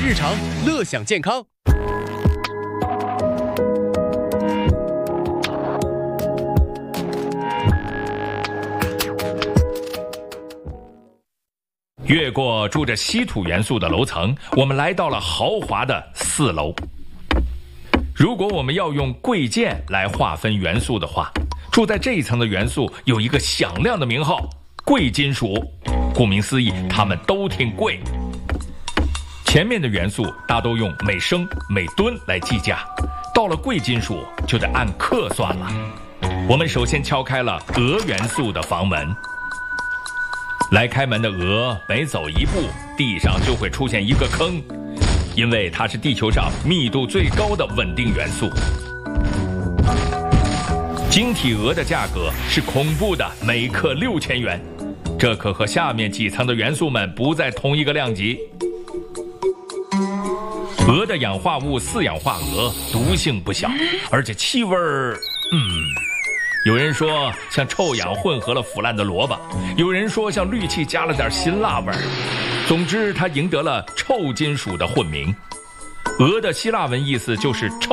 日常，乐享健康。 越过住着稀土元素的楼层，我们来到了豪华的4楼。如果我们要用贵贱来划分元素的话，住在这一层的元素有一个响亮的名号——贵金属。顾名思义，它们都挺贵。前面的元素大都用每升、每吨来计价，到了贵金属就得按克算了。我们首先敲开了铬元素的房门。来开门的铬每走一步，地上就会出现一个坑，因为它是地球上密度最高的稳定元素。晶体铬的价格是恐怖的，每克6000元，这可和下面几层的元素们不在同一个量级。铬的氧化物4氧化铬毒性不小，而且气味有人说像臭氧混合了腐烂的萝卜，有人说像氯气加了点辛辣味儿。总之它赢得了臭金属的混名。铬的希腊文意思就是臭